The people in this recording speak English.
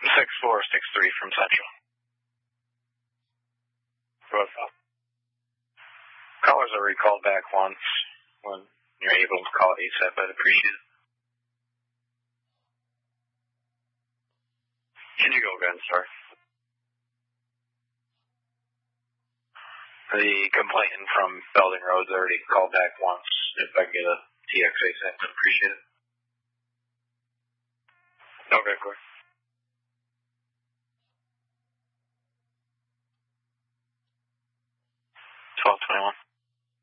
6463 from Central. Profile. Callers are recalled back once. When you're able to call ASAP, I'd appreciate it. Can you go again, sir? The complainant from Belding Road's already called back once. If I can get a TX ASAP, I'd appreciate it. Okay, cool.